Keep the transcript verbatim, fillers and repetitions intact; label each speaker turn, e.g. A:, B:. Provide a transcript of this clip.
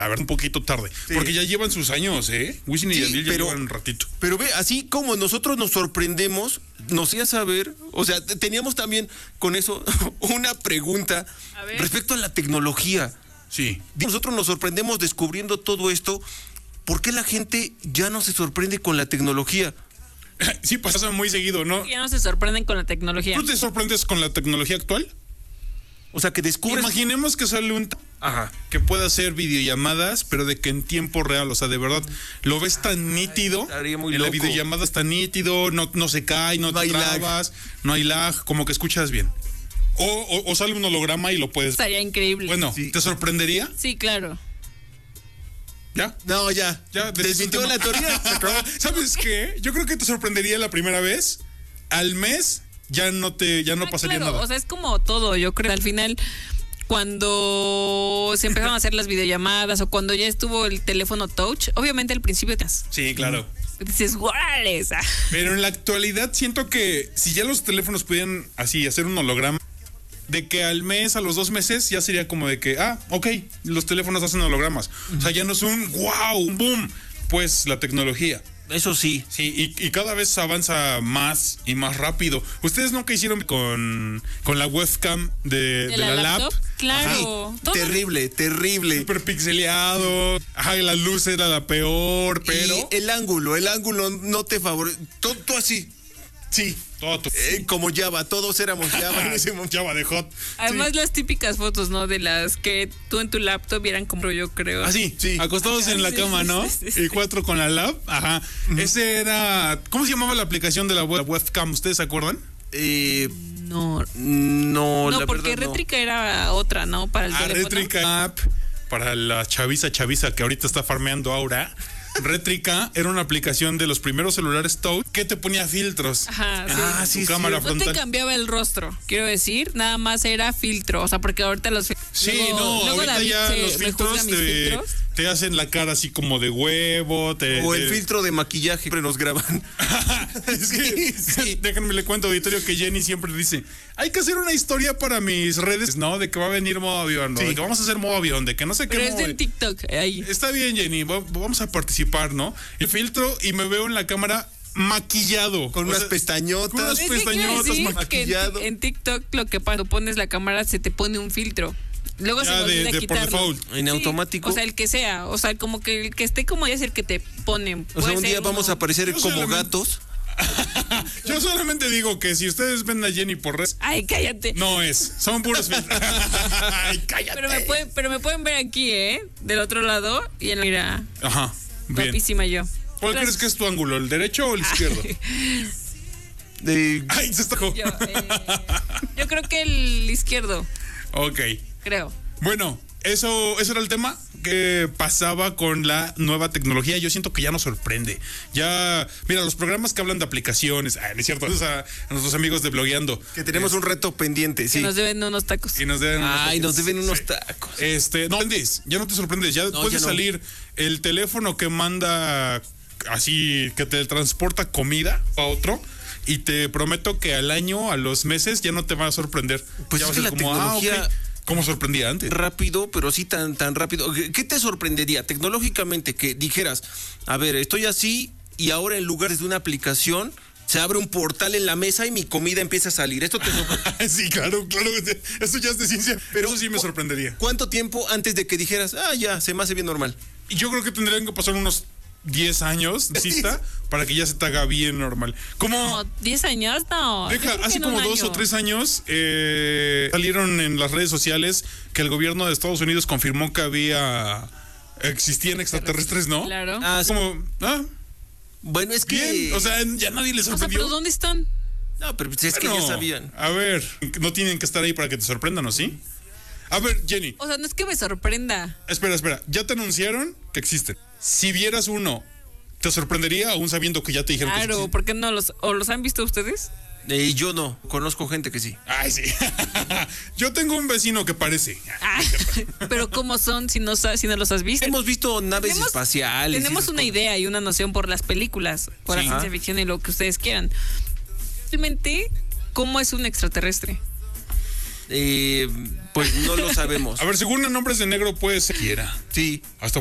A: A ver, un poquito tarde. Sí. Porque ya llevan sus años, ¿eh? Wisin y
B: sí,
A: Yandel ya
B: pero,
A: llevan un ratito.
B: Pero ve, así como nosotros nos sorprendemos, nos hacía saber, o sea, teníamos también con eso una pregunta respecto a la tecnología.
A: Sí.
B: Nosotros nos sorprendemos descubriendo todo esto. ¿Por qué la gente ya no se sorprende con la tecnología?
A: Sí, pasa muy seguido, ¿no?
C: Ya no se sorprenden con la tecnología.
A: ¿Tú te sorprendes con la tecnología actual?
B: O sea, que descubres...
A: Imaginemos que sale un... Ajá. Que pueda hacer videollamadas, pero de que en tiempo real, o sea, de verdad, lo ves tan nítido.
B: Estaría muy
A: en
B: loco.
A: la videollamada está nítido, no, no se cae, no, no te trabas, no hay lag, como que escuchas bien. O, o, o sale un holograma y lo puedes...
C: Estaría increíble.
A: Bueno, sí. ¿Te sorprendería?
C: Sí, claro.
A: ¿Ya?
B: No, ya.
A: Ya
B: desmintió la teoría.
A: ¿Sabes qué? Yo creo que te sorprendería la primera vez. Al mes ya no te ya no
C: ah,
A: pasaría
C: claro.
A: nada.
C: O sea, es como todo, yo creo. Al final, cuando se empezaron a hacer las videollamadas o cuando ya estuvo el teléfono touch, obviamente al principio te...
A: Sí, claro.
C: Dices, ¡guárales!
A: Pero en la actualidad siento que si ya los teléfonos pudieran así hacer un holograma, de que al mes, a los dos meses, ya sería como de que, ah, ok, los teléfonos hacen hologramas. Uh-huh. O sea, ya no es un wow, un boom, pues la tecnología.
B: Eso sí.
A: Sí, y, y cada vez avanza más y más rápido. ¿Ustedes nunca hicieron con, con la webcam de,
C: de,
A: de
C: la,
A: la
C: laptop?
A: lap?
C: Claro.
B: Sí, terrible, terrible.
A: Súper pixeleado. Ajá, la luz era la peor, pero...
B: Y el ángulo, el ángulo no te favorece. Todo, todo así. Sí.
A: Todo tu...
B: eh, como Java, todos éramos Java en ese momento.
A: Java de hot.
C: Además,
A: sí.
C: Las típicas fotos, ¿no? De las que tú en tu laptop vieran como yo creo.
A: Ah, sí, sí. Acostados Ajá, en la sí, cama, ¿no? Sí, sí, y cuatro con la lap. Ajá. Uh-huh. Ese era... ¿Cómo se llamaba la aplicación de la, web, la webcam? ¿Ustedes se acuerdan?
B: Eh...
C: No.
B: No,
C: No,
B: la
C: porque
B: verdad,
C: Rétrica
B: no.
C: era otra, ¿no? Para el
A: ah,
C: teléfono.
A: Rétrica app para la chaviza chaviza que ahorita está farmeando Aura. Rétrica era una aplicación de los primeros celulares touch que te ponía filtros.
C: Ajá, sí.
A: Ah, sí, cámara
C: sí.
A: frontal.
C: No te cambiaba el rostro, quiero decir, nada más era filtro, o sea, porque ahorita los
A: Sí,
C: luego,
A: no,
C: luego
A: ahorita
C: David
A: ya
C: se,
A: los filtros te,
C: filtros
A: te hacen la cara así como de huevo, te,
B: o
A: te...
B: el filtro de maquillaje que nos graban.
A: Es que, sí, sí. Déjenme le cuento, auditorio, que Jenny siempre dice, hay que hacer una historia para mis redes, ¿no? De que va a venir modo avión, ¿no? Sí. De que vamos a hacer modo avión, de que no sé
C: Pero
A: qué.
C: Pero es en TikTok, ahí.
A: Está bien, Jenny, vamos a participar, ¿no? El filtro y me veo en la cámara maquillado.
B: Con o unas sea, pestañotas.
A: Con unas pestañotas
B: maquillado.
C: En, en TikTok lo que cuando pones la cámara se te pone un filtro. Luego
A: ya,
C: se me olvida
A: de,
C: quitarlo.
A: De por default.
B: En
C: sí,
B: automático.
C: O sea, el que sea. O sea, como que el que esté como ya es el que te ponen.
B: O sea, un día vamos uno... a aparecer Yo como solamente... gatos.
A: Yo solamente digo que si ustedes ven a Jenny por redes.
C: Ay, cállate.
A: No es. Son puros filtros. Ay, cállate.
C: Pero me, pueden, pero me pueden ver aquí, ¿eh? Del otro lado. Y en la mira.
A: Ajá. Bien.
C: Guapísima yo.
A: ¿Cuál Gracias. crees que es tu ángulo? ¿El derecho o el izquierdo?
B: De...
A: Ay, se está.
C: Yo, eh, yo creo que el izquierdo.
A: Ok.
C: Creo.
A: Bueno, eso, eso era el tema que pasaba con la nueva tecnología. Yo siento que ya nos sorprende. Ya, mira, los programas que hablan de aplicaciones, ah, no es cierto, a, a nuestros amigos de Blogueando.
B: Que tenemos es, un reto pendiente, sí.
C: Que nos deben unos tacos.
A: Y nos deben
B: Ay,
A: unos
B: nos deben unos
A: sí.
B: tacos.
A: Este, no, ya no te sorprendes, ya no, puede ya salir no. el teléfono que manda así, que te transporta comida a otro. Y te prometo que al año, a los meses, ya no te va a sorprender.
B: Pues
A: ya
B: es que la
A: como,
B: tecnología...
A: Ah, okay. ¿Cómo sorprendía antes?
B: Rápido, pero sí tan, tan rápido. ¿Qué te sorprendería tecnológicamente que dijeras, a ver, estoy así y ahora en lugar de una aplicación se abre un portal en la mesa y mi comida empieza a salir? ¿Esto te sorprende?
A: Sí, claro, claro. Eso ya es de ciencia. Pero eso sí me sorprendería.
B: ¿Cuánto tiempo antes de que dijeras, ah, ya, se me hace bien normal?
A: Y yo creo que tendrían que pasar unos diez años de cita para que ya se te haga bien normal. Como
C: no, diez años, no.
A: Deja, hace como dos año. o tres años eh, salieron en las redes sociales que el gobierno de Estados Unidos confirmó que había existían extraterrestres, ¿no?
C: Claro.
A: Ah, como, ah,
B: bueno, es que
A: bien, o sea, ya nadie les sorprendió.
C: O sea, ¿pero dónde están?
B: No, pero es bueno, que ya sabían.
A: A ver, no tienen que estar ahí para que te sorprendan, ¿o sí? A ver, Jenny.
C: O sea, no es que me sorprenda.
A: Espera, espera. Ya te anunciaron que existen. Si vieras uno, ¿te sorprendería aún sabiendo que ya te dijeron
C: claro,
A: que existen?
C: Claro, ¿por qué no los, o los han visto ustedes?
B: Eh, yo no, conozco gente que sí.
A: Ay, sí. Yo tengo un vecino que parece.
C: Ah, pero ¿cómo son si no, si no los has visto?
B: Hemos visto naves
C: tenemos,
B: espaciales.
C: Tenemos una cosas. idea y una noción por las películas, por sí. la ciencia ficción y lo que ustedes quieran. Realmente, ¿cómo es un extraterrestre?
B: eh, pues no lo sabemos.
A: A ver, según en Hombres de Negro puede ser quiera.
B: Sí.
A: Hasta